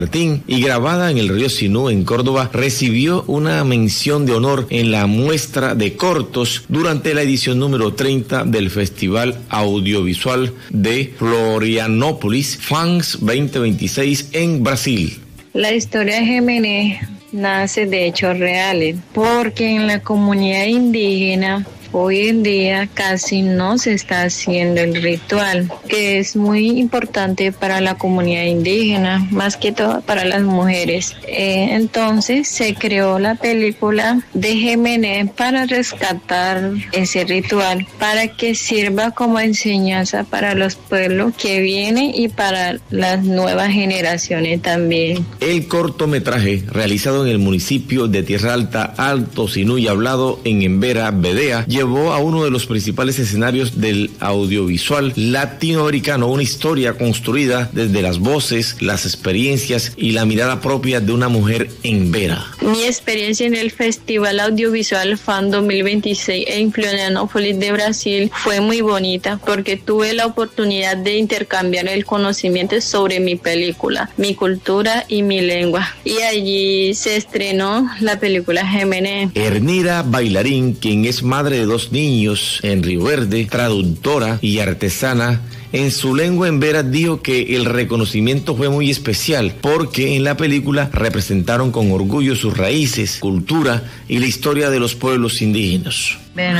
Martín y grabada en el río Sinú en Córdoba, recibió una mención de honor en la muestra de cortos durante la edición número 30 del Festival Audiovisual de Florianópolis FANS 2026 en Brasil. La historia de Yemené nace de hechos reales, porque en la comunidad indígena hoy en día casi no se está haciendo el ritual, que es muy importante para la comunidad indígena, más que todo para las mujeres. Entonces se creó la película de Yemené para rescatar ese ritual, para que sirva como enseñanza para los pueblos que vienen y para las nuevas generaciones también. El cortometraje, realizado en el municipio de Tierra Alta, Alto Sinú y hablado en Embera, Bedea, llevó a uno de los principales escenarios del audiovisual latinoamericano, una historia construida desde las voces, las experiencias y la mirada propia de una mujer en Vera. Mi experiencia en el Festival Audiovisual FAN 2026 en Florianópolis de Brasil fue muy bonita, porque tuve la oportunidad de intercambiar el conocimiento sobre mi película, mi cultura y mi lengua. Y allí se estrenó la película Yemené. Ernira Bailarín, quien es madre de 2 niños en Río Verde, traductora y artesana, en su lengua embera dijo que el reconocimiento fue muy especial porque en la película representaron con orgullo sus raíces, cultura y la historia de los pueblos indígenas.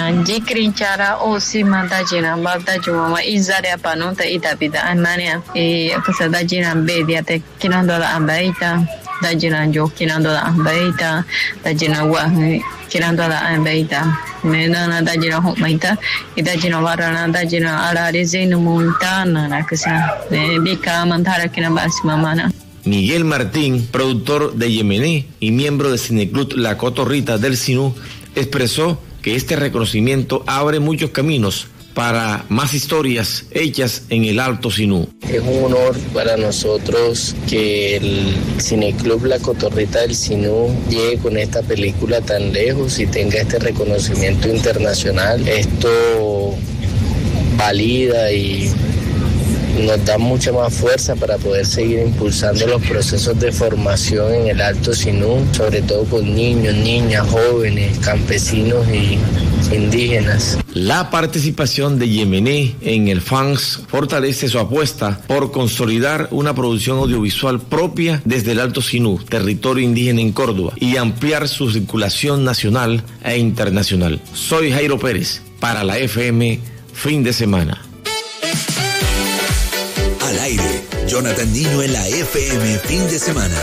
Kirando la ambeita, menana da jina homaita, ida jina warana da jina alare zenu montana na kasa, bika mantara kina basmamana. Miguel Martín, productor de Yemené y miembro del Cineclub La Cotorrita del Sinú, expresó que este reconocimiento abre muchos caminos para más historias hechas en el Alto Sinú. Es un honor para nosotros que el Cineclub La Cotorrita del Sinú llegue con esta película tan lejos y tenga este reconocimiento internacional. Esto valida y nos da mucha más fuerza para poder seguir impulsando los procesos de formación en el Alto Sinú, sobre todo con niños, niñas, jóvenes, campesinos y indígenas. La participación de Yemené en el FANS fortalece su apuesta por consolidar una producción audiovisual propia desde el Alto Sinú, territorio indígena en Córdoba, y ampliar su circulación nacional e internacional. Soy Jairo Pérez, para la FM Fin de Semana. Al aire, Jonathan Nino en la FM Fin de Semana.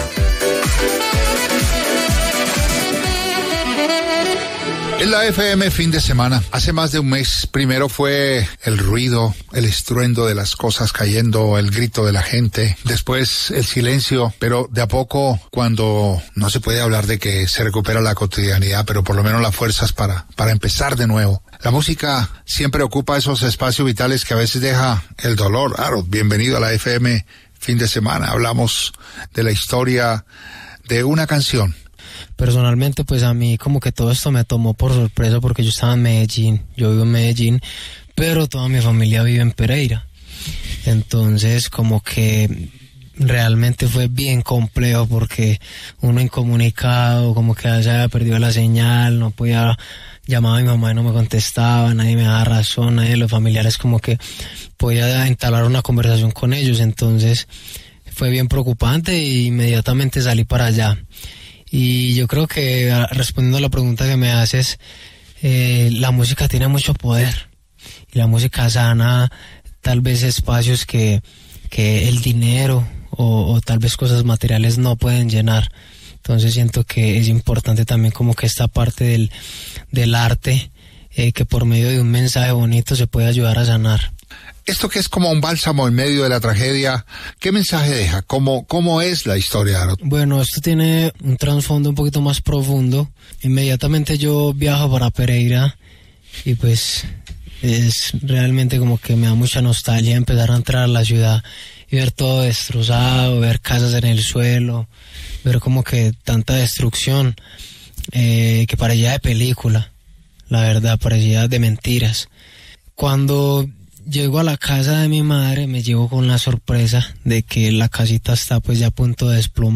En la FM Fin de Semana, hace más de un mes, primero fue el ruido, el estruendo de las cosas cayendo, el grito de la gente, después el silencio, pero de a poco, cuando no se puede hablar de que se recupera la cotidianidad, pero por lo menos las fuerzas para empezar de nuevo. La música siempre ocupa esos espacios vitales que a veces deja el dolor. Claro, bienvenido a la FM Fin de Semana, hablamos de la historia de una canción. Personalmente, pues a mí como que todo esto me tomó por sorpresa porque yo estaba en Medellín, yo vivo en Medellín, pero toda mi familia vive en Pereira. Entonces como que realmente fue bien complejo porque uno incomunicado, como que ya se había perdido la señal, no podía, llamaba a mi mamá y no me contestaba, nadie me daba razón, nadie de los familiares como que podía entablar una conversación con ellos. Entonces fue bien preocupante e inmediatamente salí para allá. Y yo creo que, respondiendo a la pregunta que me haces, la música tiene mucho poder y la música sana tal vez espacios que el dinero o tal vez cosas materiales no pueden llenar. Entonces siento que es importante también como que esta parte del arte, que por medio de un mensaje bonito se puede ayudar a sanar. Esto que es como un bálsamo en medio de la tragedia, ¿qué mensaje deja? ¿Cómo es la historia? Bueno, esto tiene un trasfondo un poquito más profundo. Inmediatamente yo viajo para Pereira y pues es realmente como que me da mucha nostalgia empezar a entrar a la ciudad y ver todo destrozado, ver casas en el suelo, ver como que tanta destrucción que parecía de película, la verdad, parecía de mentiras. Cuando llego a la casa de mi madre, me llevo con la sorpresa de que la casita está pues ya a punto de desplomar.